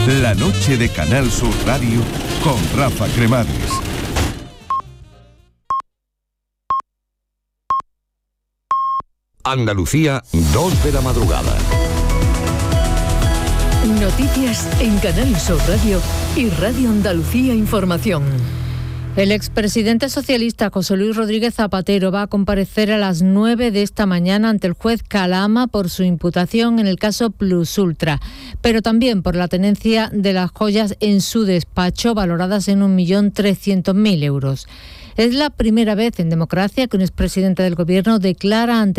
La noche de Canal Sur Radio con Rafa Cremades. Andalucía, 2 de la madrugada. Noticias en Canal Sur Radio y Radio Andalucía Información. El expresidente socialista José Luis Rodríguez Zapatero va a comparecer a las 9 de esta mañana ante el juez Calama por su imputación en el caso Plus Ultra, pero también por la tenencia de las joyas en su despacho, valoradas en 1.300.000 euros. Es la primera vez en democracia que un expresidente del Gobierno declara ante